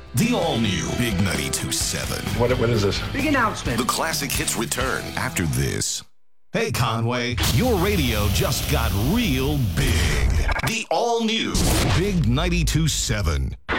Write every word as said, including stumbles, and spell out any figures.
The all-new Big ninety-two point seven. What, what is this? Big announcement. The classic hits return after this. Hey, Conway, your radio just got real big. The all-new Big ninety-two point seven.